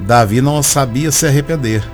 Davi não sabia se arrepender.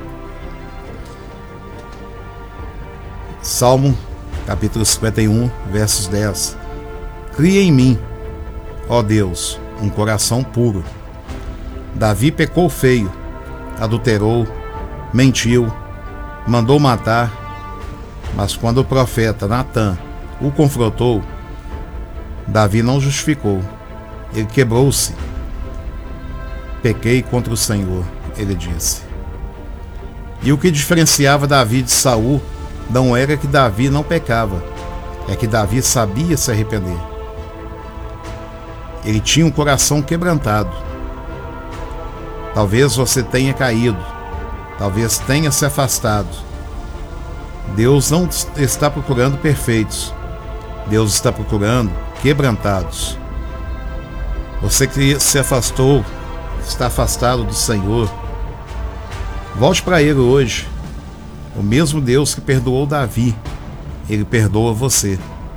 Salmo, capítulo 51, versos 10. Cria em mim, ó Deus, um coração puro. Davi pecou feio, adulterou, mentiu, mandou matar, mas quando o profeta Natã o confrontou, Davi não justificou. Ele quebrou-se. Pequei contra o Senhor, ele disse. E o que diferenciava Davi de Saul não era que Davi não pecava, é que Davi sabia se arrepender. Ele tinha um coração quebrantado. Talvez você tenha caído, talvez tenha se afastado. Deus não está procurando perfeitos, Deus está procurando quebrantados. Você que se afastou, está afastado do Senhor, volte para Ele hoje. O mesmo Deus que perdoou Davi, Ele perdoa você.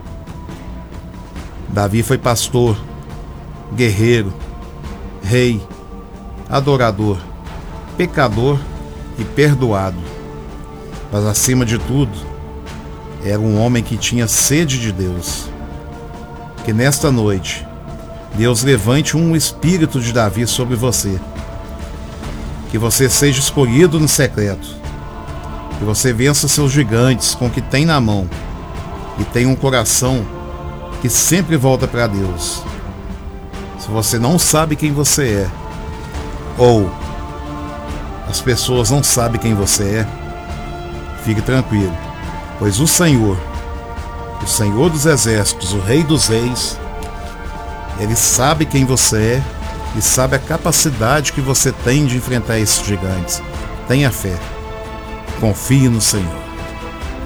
Davi foi pastor, guerreiro, rei, adorador, pecador e perdoado. Mas acima de tudo, era um homem que tinha sede de Deus. Que nesta noite, Deus levante um espírito de Davi sobre você. Que você seja escolhido no secreto. Que você vença seus gigantes com o que tem na mão. E tenha um coração que sempre volta para Deus. Se você não sabe quem você é, ou as pessoas não sabem quem você é, fique tranquilo, pois o Senhor dos exércitos, o Rei dos reis, Ele sabe quem você é e sabe a capacidade que você tem de enfrentar esses gigantes. Tenha fé, confie no Senhor.